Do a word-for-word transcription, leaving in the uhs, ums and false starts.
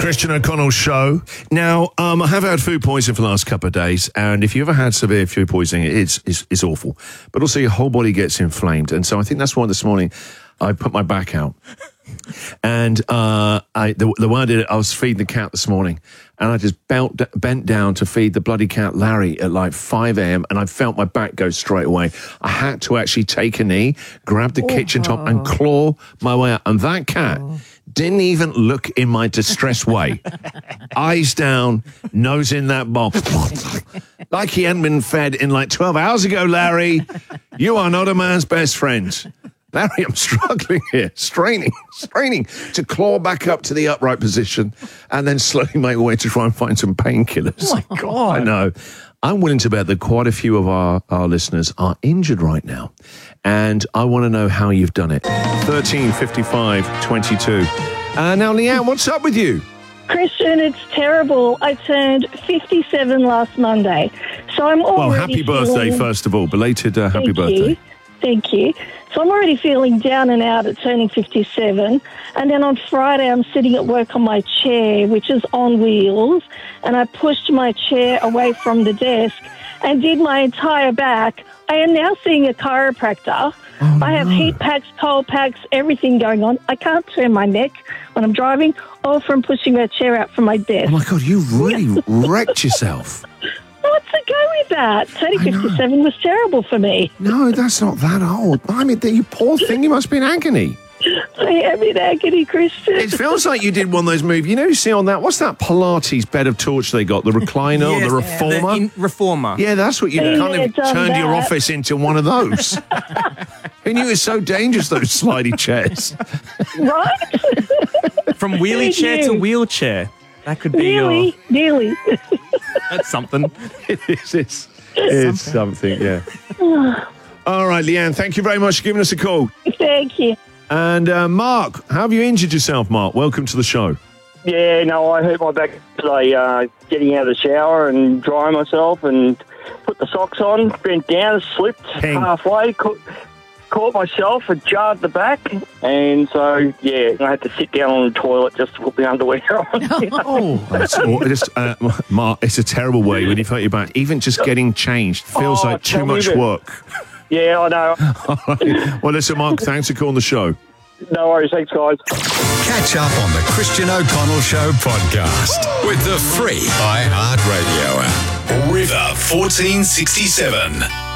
Christian O'Connell Show. Now, um, I have had food poisoning for the last couple of days, and if you ever had severe food poisoning, it's, it's, it's awful. But also your whole body gets inflamed, and so I think that's why this morning I put my back out. And uh, I, the, the way I did it, I was feeding the cat this morning, and I just bent, bent down to feed the bloody cat Larry at like five a.m. and I felt my back go straight away. I had to actually take a knee, grab the oh, kitchen top, and claw my way out. And that cat oh. didn't even look in my distressed way. Eyes down, nose in that bowl. Like he hadn't been fed in like twelve hours ago, Larry. You are not a man's best friend. Larry, I'm struggling here, straining, straining to claw back up to the upright position and then slowly make my way to try and find some painkillers. Oh, my God. I know. I'm willing to bet that quite a few of our, our listeners are injured right now, and I want to know how you've done it. thirteen fifty-five twenty-two. Uh, now, Leanne, what's up with you? Christian, it's terrible. I turned fifty-seven last Monday, so I'm already Well, happy birthday, feeling... first of all. Belated uh, happy Thank birthday. You. Thank you. So I'm already feeling down and out at turning fifty-seven. And then on Friday, I'm sitting at work on my chair, which is on wheels. And I pushed my chair away from the desk and did my entire back. I am now seeing a chiropractor. Oh, I have no. heat packs, cold packs, everything going on. I can't turn my neck when I'm driving or from pushing my chair out from my desk. Oh, my God, you really wrecked yourself. What's the go with that? Turning fifty-seven was terrible for me. No, that's not that old. I mean, you poor thing, you must be in agony. I am in agony, Christian. It feels like you did one of those movies. You know, you see on that, what's that Pilates bed of torture they got? The recliner yes, or the reformer? The in- reformer. Yeah, that's what you Yeah, kind of done turned that. your office into one of those. Who knew it was so dangerous, those slidey chairs? Right? From wheelie chair to wheelchair. That could be Nearly, your... nearly. That's something. It is. It's, it's something, yeah. All right, Leanne, thank you very much for giving us a call. Thank you. And uh, Mark, how have you injured yourself, Mark? Welcome to the show. Yeah, no, I hurt my back today uh, getting out of the shower and drying myself and put the socks on, bent down, slipped Ping. halfway, caught, caught myself and jarred the back. And so, yeah, I had to sit down on the toilet just to put my underwear on. You know? Oh, that's aw- just, uh, Mark, it's a terrible way when you've hurt your back. Even just getting changed feels Oh, like too tell me much about it. work. Yeah, I know. All right. Well, listen, Mark, thanks for calling the show. No worries. Thanks, guys. Catch up on the Christian O'Connell Show podcast with the free iHeartRadio app. River fourteen sixty-seven.